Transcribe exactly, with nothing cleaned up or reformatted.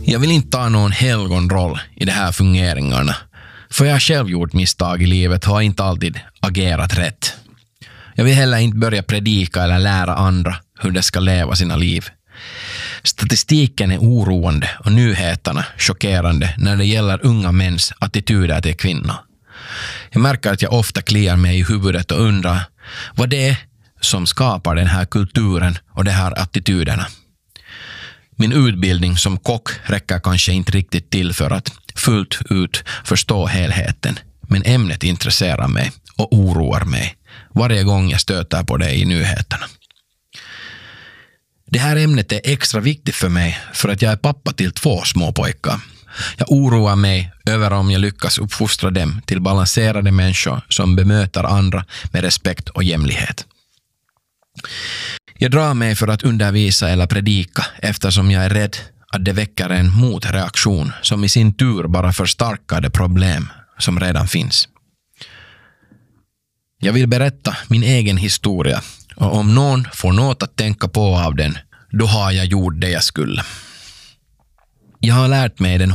Jag vill inte ta någon helgonroll i de här fungeringarna, för jag har själv gjort misstag i livet och har inte alltid agerat rätt. Jag vill heller inte börja predika eller lära andra hur de ska leva sina liv. Statistiken är oroande och nyheterna chockerande när det gäller unga mäns attityder till kvinnor. Jag märker att jag ofta kliar mig i huvudet och undrar vad det är som skapar den här kulturen och de här attityderna. Min utbildning som kock räcker kanske inte riktigt till för att fullt ut förstå helheten, men ämnet intresserar mig och oroar mig varje gång jag stöter på det i nyheterna. Det här ämnet är extra viktigt för mig för att jag är pappa till två små pojkar. Jag oroar mig över om jag lyckas uppfostra dem till balanserade människor som bemöter andra med respekt och jämlikhet. Jag drar mig för att undervisa eller predika eftersom jag är rädd att det väcker en motreaktion som i sin tur bara förstärker det problem som redan finns. Jag vill berätta min egen historia, och om någon får något att tänka på av den, då har jag gjort det jag skulle. Jag har lärt mig den